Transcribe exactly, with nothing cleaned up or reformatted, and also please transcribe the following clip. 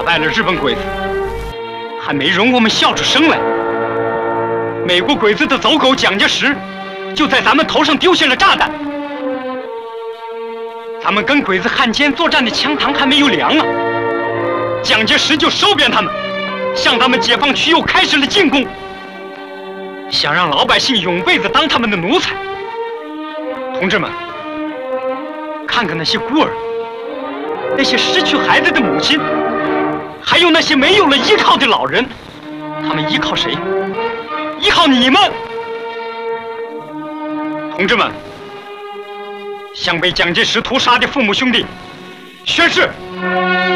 败了日本鬼子，还没容我们笑出声来。美国鬼子的走狗蒋介石就在咱们头上丢下了炸弹。咱们跟鬼子汉奸作战的枪膛还没有凉啊，蒋介石就收编他们，向咱们解放区又开始了进攻，想让老百姓永辈子当他们的奴才。同志们，看看那些孤儿，那些失去孩子的母亲，还有那些没有了依靠的老人，他们依靠谁？依靠你们！同志们，向被蒋介石屠杀的父母兄弟宣誓，